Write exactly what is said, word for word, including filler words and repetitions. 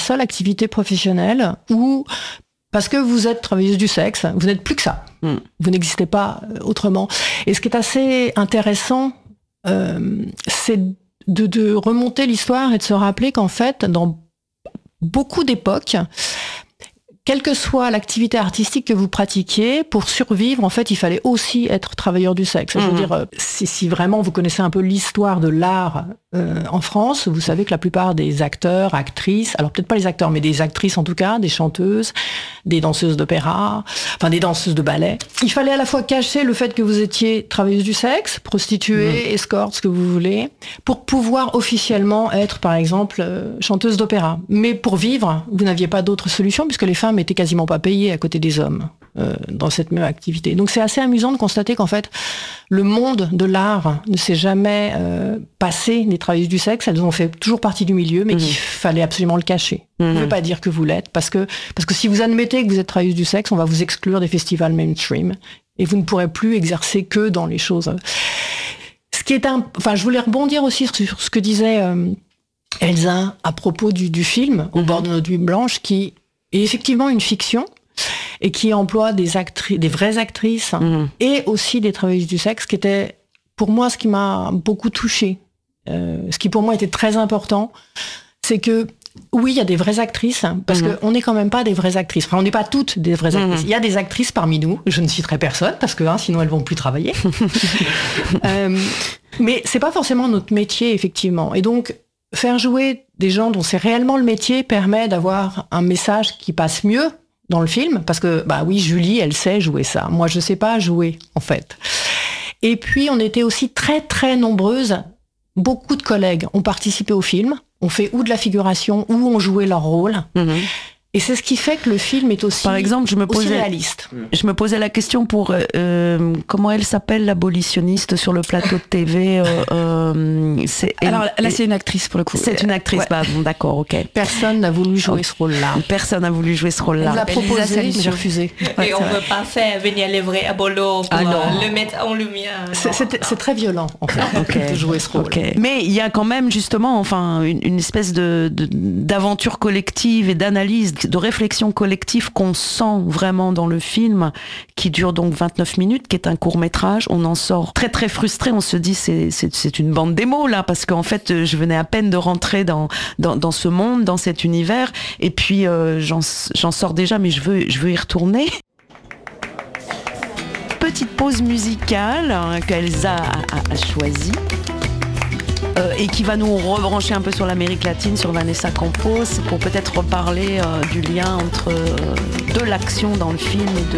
seule activité professionnelle où, parce que vous êtes travailleuse du sexe, vous n'êtes plus que ça. Mm. Vous n'existez pas autrement. Et ce qui est assez intéressant, euh, c'est de, de remonter l'histoire et de se rappeler qu'en fait, dans beaucoup d'époques, quelle que soit l'activité artistique que vous pratiquiez, pour survivre, en fait, il fallait aussi être travailleur du sexe. Mmh. Je veux dire, si, si vraiment vous connaissez un peu l'histoire de l'art euh, en France, vous savez que la plupart des acteurs, actrices, alors peut-être pas les acteurs, mais des actrices en tout cas, des chanteuses, des danseuses d'opéra, enfin des danseuses de ballet, il fallait à la fois cacher le fait que vous étiez travailleuse du sexe, prostituée, mmh. escorte, ce que vous voulez, pour pouvoir officiellement être, par exemple, euh, chanteuse d'opéra. Mais pour vivre, vous n'aviez pas d'autre solution, puisque les femmes étaient quasiment pas payées à côté des hommes euh, dans cette même activité. Donc c'est assez amusant de constater qu'en fait, le monde de l'art ne s'est jamais euh, passé des travailleuses du sexe. Elles ont fait toujours partie du milieu, mais mmh. qu'il fallait absolument le cacher. Mmh. Vous ne pouvez pas dire que vous l'êtes, parce que, parce que si vous admettez que vous êtes travailleuse du sexe, on va vous exclure des festivals mainstream, et vous ne pourrez plus exercer que dans les choses. Ce qui est un... Enfin, je voulais rebondir aussi sur ce que disait euh, Elsa à propos du, du film, Au mmh. bord de notre nuit blanche, qui est effectivement une fiction, et qui emploie des actrices, des vraies actrices, mmh. et aussi des travailleuses du sexe, qui était, pour moi, ce qui m'a beaucoup touchée. Euh, ce qui, pour moi, était très important, c'est que, oui, il y a des vraies actrices, parce mmh. qu'on n'est quand même pas des vraies actrices. Enfin, on n'est pas toutes des vraies mmh. actrices. Il y a des actrices parmi nous, je ne citerai personne, parce que hein, sinon elles vont plus travailler. euh, mais c'est pas forcément notre métier, effectivement. Et donc, faire jouer des gens dont c'est réellement le métier permet d'avoir un message qui passe mieux dans le film, parce que, bah oui, Julie, elle sait jouer ça. Moi, je sais pas jouer, en fait. Et puis, on était aussi très, très nombreuses. Beaucoup de collègues ont participé au film, ont fait ou de la figuration, ou ont joué leur rôle. Mmh. Et c'est ce qui fait que le film est aussi, Par exemple, je me posais, réaliste. Je me posais la question pour euh, comment elle s'appelle, l'abolitionniste sur le plateau de T V. Euh, euh, c'est, Alors là, et, c'est une actrice pour le coup. C'est une actrice, ouais. bah, bon, d'accord, ok. Personne n'a voulu jouer ce rôle-là. Personne n'a voulu jouer ce rôle-là. On l'a proposé, j'ai refusé. Et on ne veut pas faire venir les vrais abolos pour ah le mettre en lumière. C'est, c'est, c'est très violent, en fait, okay. de jouer ce rôle. Okay. Mais il y a quand même justement, enfin, une, une espèce de, de d'aventure collective et d'analyse, de réflexion collective qu'on sent vraiment dans le film, qui dure donc vingt-neuf minutes, qui est un court-métrage. On en sort très très frustré, on se dit c'est, c'est, c'est une bande démo là, parce qu'en fait je venais à peine de rentrer dans, dans, dans ce monde, dans cet univers, et puis euh, j'en, j'en sors déjà, mais je veux, je veux y retourner. Petite pause musicale hein, qu'Elsa a, a, a choisie. Euh, et qui va nous rebrancher un peu sur l'Amérique latine, sur Vanessa Campos, pour peut-être reparler euh, du lien entre euh, de l'action dans le film et